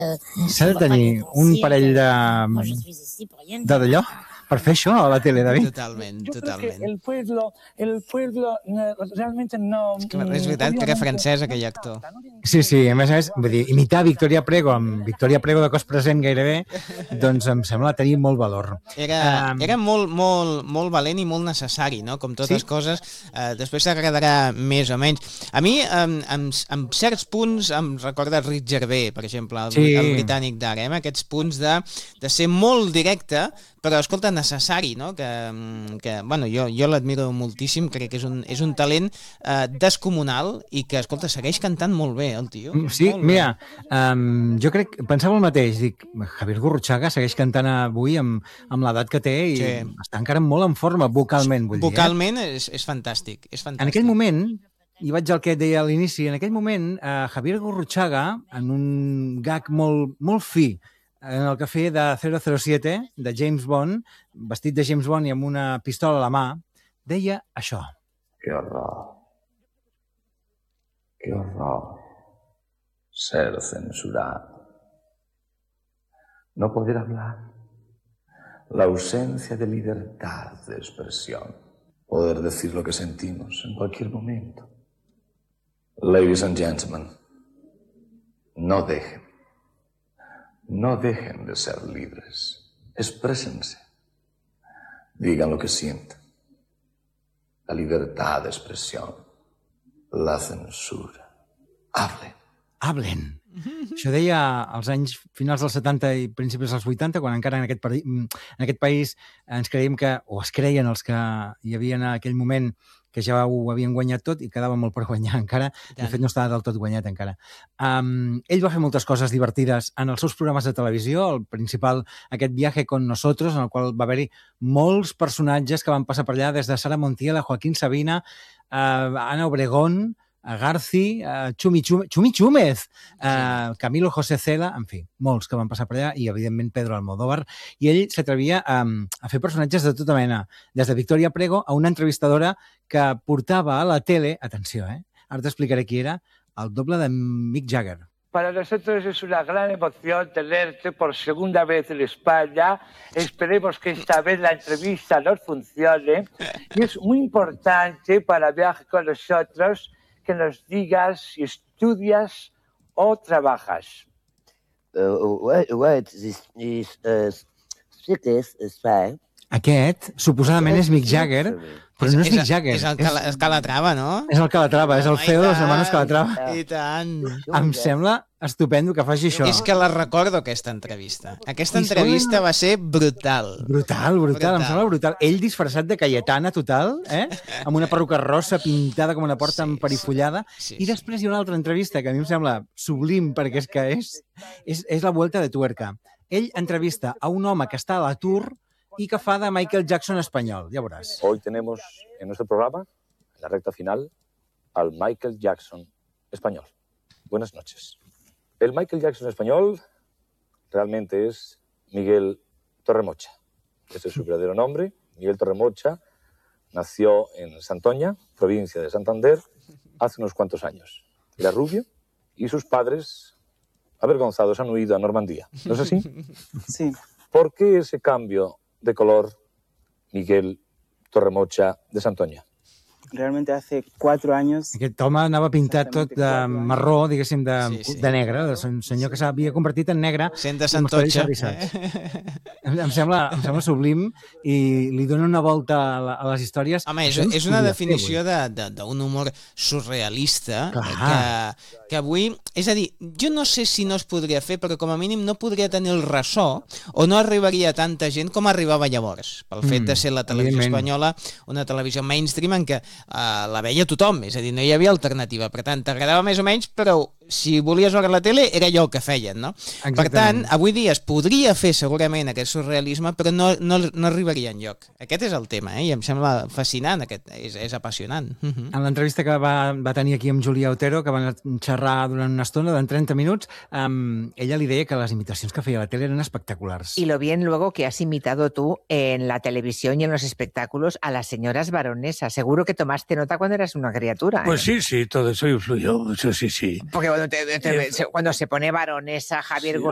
S'ha de tenir un parell d'allò per fer això a la tele, David. Totalment, Yo creo que totalment. el pueblo realmente no... És veritat que era francès, aquell actor. Sí, a més, vull dir, imitar Victoria Prego amb Victoria Prego de cos present gairebé, doncs em sembla tenir molt valor. Era molt valent i molt necessari, no? Com totes coses. Després t'agradarà més o menys. A mi, en certs punts, em recorda Rick Gervais, per exemple, el britànic d'ara, aquests punts de ser molt directe, però, escolta, necessari, no? Bueno, jo l'admiro moltíssim, crec que és un talent descomunal i que, escolta, segueix cantant molt bé, el tio. Sí, mira, jo crec, pensava el mateix, dic, Javier Gurruchaga segueix cantant avui amb l'edat que té i està encara molt en forma, vocalment, vull dir. Vocalment és fantàstic, és fantàstic. En aquell moment, i vaig al que et deia a l'inici, en aquell moment, Javier Gurruchaga, en un gag molt fi, en el cafè de 007, de James Bond, vestit de James Bond i amb una pistola a la mà, deia això. Qué horror ser censurado. No poder hablar. La ausencia de libertad de expresión. Poder decir lo que sentimos en cualquier momento. Ladies and gentlemen, no dejen de ser libres. Exprésense. Digan lo que sienten. La libertad de expresión. La censura. Hablen. Això deia als anys finals dels 70 i principis dels 80, quan encara en aquest país ens creiem o es creien els que hi havia en aquell moment que ja ho havien guanyat tot i quedava molt per guanyar encara. De fet, no estava del tot guanyat encara. Ell va fer moltes coses divertides en els seus programes de televisió, el principal, aquest Viaje con Nosotros, en el qual va haver-hi molts personatges que van passar per allà, des de Sara Montiel, Joaquín Sabina, Ana Obregón, Garci, Chumi Chúmez, Camilo José Cela, en fi, molts que van passar per allà, i evidentment Pedro Almodóvar, i ell s'atrevia a fer personatges de tota mena, des de Victoria Prego a una entrevistadora que portava a la tele, atenció, ara t'explicaré qui era, el doble de Mick Jagger. Para nosotros es una gran emoción tenerte por segunda vez en España. Esperemos que esta vez la entrevista nos funcione. Y es muy importante para Viaje con Nosotros que nos digas si estudias o trabajas. Aquest, suposadament, és Mick Jagger, però no és Mick Jagger. És Calatrava, no? És el Calatrava, és el CEO dels hermanos Calatrava. I tant. Em sembla estupendo que faci això. És que la recordo, aquesta entrevista. Aquesta entrevista va ser brutal. Brutal, em sembla brutal. Ell disfressat de Cayetana total, amb una perruca rosa pintada com una porta emperifollada. I després hi ha una altra entrevista que a mi em sembla sublim, perquè és que és la vuelta de tuerca. Ell entrevista a un home que està a l'atur y que fa de Michael Jackson español, ya verás. Hoy tenemos en nuestro programa, en la recta final, al Michael Jackson español. Buenas noches. El Michael Jackson español realmente es Miguel Torremocha. Ese es su verdadero nombre. Miguel Torremocha nació en Santoña, provincia de Santander, hace unos cuantos años. Era rubio y sus padres, avergonzados, han huido a Normandía. ¿No es así? Sí. ¿Por qué ese cambio de color, Miguel Torremocha de Santoña? Realmente hace 4 anys... Aquest home anava pintat tot de marró, diguéssim, de negre, un senyor que s'havia convertit en negre. Sent de Santotxa. Em sembla sublim i li dona una volta a les històries. Home, és una definició d'un humor surrealista que avui... És a dir, jo no sé si no es podria fer, però com a mínim no podria tenir el ressò o no arribaria a tanta gent com arribava llavors, pel fet de ser la televisió espanyola una televisió mainstream en què la veia tothom, és a dir, no hi havia alternativa. Per tant, t'agradava més o menys, però si volies veure la tele era allò que feien, no? Per tant, avui dia es podria fer segurament aquest surrealisme, però no arribaria enlloc. Aquest és el tema, i em sembla fascinant, és apassionant. En l'entrevista que va tenir aquí amb Julia Otero, que van xerrar durant una estona, durant 30 minuts, ella li deia que les imitacions que feia a la tele eren espectaculars. Y lo bien luego que has imitado tú en la televisión y en los espectáculos a las señoras baronesas. Seguro que tomaste nota cuando eras una criatura. Pues sí, todo eso influyó, eso sí. Porque cuando se pone baronesa Javier